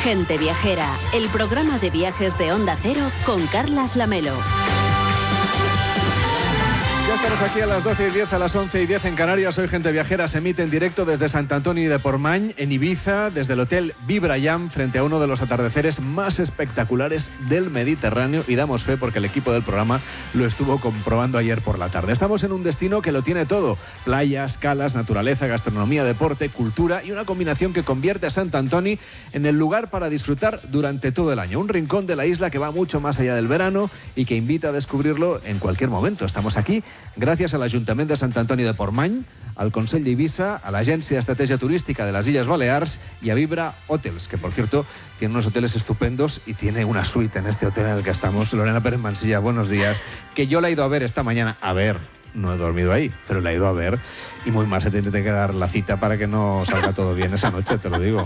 Gente Viajera, el programa de viajes de Onda Cero con Carlas Lamelo. Ya estamos aquí a las 12:10, a las 11:10 en Canarias. Hoy Gente Viajera se emite en directo desde Sant Antoni de Portmany, en Ibiza, desde el Hotel Vibrayam, frente a uno de los atardeceres más espectaculares del Mediterráneo, y damos fe porque el equipo del programa lo estuvo comprobando ayer por la tarde. Estamos en un destino que lo tiene todo: playas, calas, naturaleza, gastronomía, deporte, cultura y una combinación que convierte a Sant Antoni en el lugar para disfrutar durante todo el año. Un rincón de la isla que va mucho más allá del verano y que invita a descubrirlo en cualquier momento. Estamos aquí gracias al Ayuntamiento de Sant Antoni de Portmany, al Consell d'Eivissa, a la Agencia de Estrategia Turística de las Illes Balears y a Vibra Hotels, que por cierto tiene unos hoteles estupendos y tiene una suite en este hotel en el que estamos. Lorena Pérez Mansilla, buenos días. Que yo la he ido a ver esta mañana. A ver, no he dormido ahí, pero la he ido a ver y muy mal se tiene que dar la cita para que no salga todo bien esa noche, te lo digo.